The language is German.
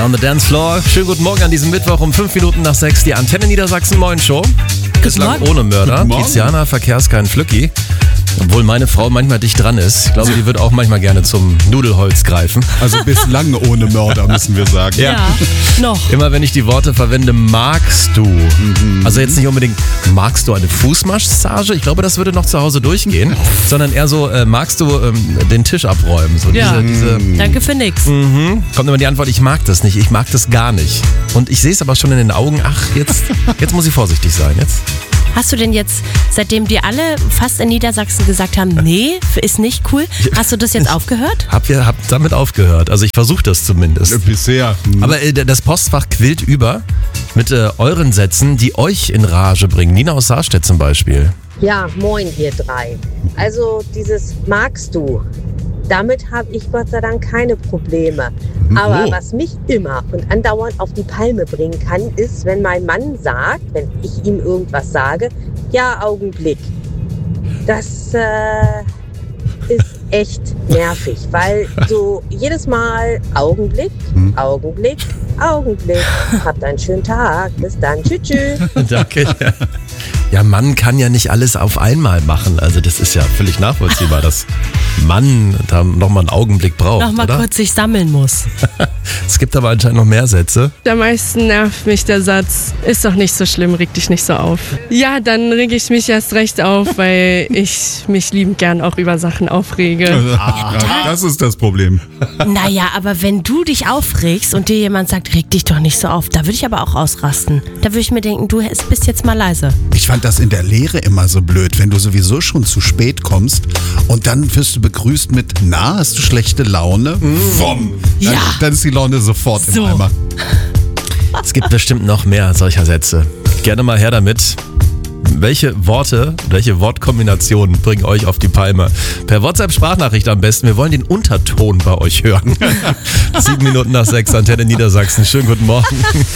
On the Dance Floor. Schönen guten Morgen an diesem Mittwoch um 5 Minuten nach 6. Die Antenne Niedersachsen Moin Show. Bislang ohne Mörder. Tiziana, Verkehrskein Flücki. Obwohl meine Frau manchmal dicht dran ist. Ich glaube, die wird auch manchmal gerne zum Nudelholz greifen. Also bislang ohne Mörder, müssen wir sagen. Ja, noch. Immer wenn ich die Worte verwende, magst du. Also jetzt nicht unbedingt, magst du eine Fußmassage? Ich glaube, das würde noch zu Hause durchgehen. Sondern eher so, magst du den Tisch abräumen? So Ja. diese Danke für nix. Kommt immer die Antwort, ich mag das nicht, ich mag das gar nicht. Und ich sehe es aber schon in den Augen, ach, jetzt muss ich vorsichtig sein. Jetzt. Hast du denn jetzt, seitdem die alle fast in Niedersachsen gesagt haben, nee, ist nicht cool, hast du das jetzt aufgehört? Hab damit aufgehört. Also ich versuche das zumindest. Bisher. Aber das Postfach quillt über mit euren Sätzen, die euch in Rage bringen. Nina aus Saarstedt zum Beispiel. Ja, moin ihr drei. Also dieses magst du, damit habe ich Gott sei Dank keine Probleme. Aber was mich immer und andauernd auf die Palme bringen kann, ist, wenn mein Mann sagt, wenn ich ihm irgendwas sage, ja, Augenblick. Das ist echt nervig, weil so jedes Mal Augenblick, Augenblick, Augenblick. Habt einen schönen Tag. Bis dann. Tschüss. Danke. Ja, Mann kann ja nicht alles auf einmal machen. Also das ist ja völlig nachvollziehbar, dass Mann da nochmal einen Augenblick braucht, Nochmal oder? kurz sich sammeln muss. Es gibt aber anscheinend noch mehr Sätze. Am meisten nervt mich der Satz, ist doch nicht so schlimm, reg dich nicht so auf. Ja, dann reg ich mich erst recht auf, weil ich mich liebend gern auch über Sachen aufrege. Ja, das ist das Problem. Naja, aber wenn du dich aufregst und dir jemand sagt, reg dich doch nicht so auf, da würde ich aber auch ausrasten. Da würde ich mir denken, du bist jetzt mal leise. Ich fand das in der Lehre immer so blöd, wenn du sowieso schon zu spät kommst und dann wirst du begrüßt mit, na, hast du schlechte Laune? Wumm. Dann ist die Laune sofort So. im Eimer. Es gibt bestimmt noch mehr solcher Sätze. Gerne mal her damit. Welche Worte, welche Wortkombinationen bringen euch auf die Palme? Per WhatsApp-Sprachnachricht am besten. Wir wollen den Unterton bei euch hören. 7 Minuten nach 6, Antenne Niedersachsen. Schönen guten Morgen.